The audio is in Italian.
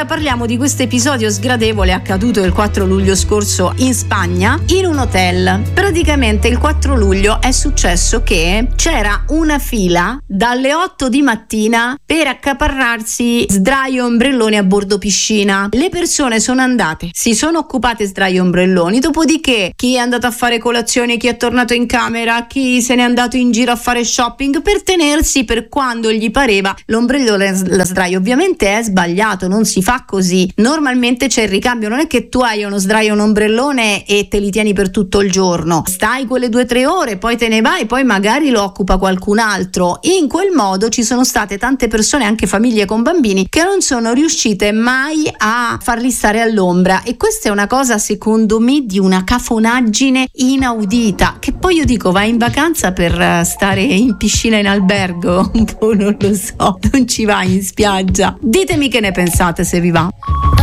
parliamo di questo episodio sgradevole accaduto il 4 luglio scorso in Spagna, in un hotel. Praticamente il 4 luglio è successo che c'era una fila dalle 8 di mattina per accaparrarsi sdraio ombrelloni a bordo piscina. Le persone sono andate, si sono occupate sdraio ombrelloni, dopodiché chi è andato a fare colazione, chi è tornato in camera, chi se n'è andato in giro a fare shopping per tenersi per quando gli pareva l'ombrellone la sdraio. Ovviamente è sbagliato, non si fa così. Normalmente c'è il ricambio, non è che tu hai uno sdraio, un ombrellone e te li tieni per tutto il giorno, stai quelle 2-3 ore, poi te ne vai, poi magari lo occupa qualcun altro. In quel modo ci sono state tante persone, anche famiglie con bambini, che non sono riuscite mai a farli stare all'ombra, e questa è una cosa secondo me di una cafonaggine inaudita. Che poi io dico, vai in vacanza per stare in piscina in albergo? Un po' non lo so, non ci vai in spiaggia. Ditemi che ne pensate, se vi va.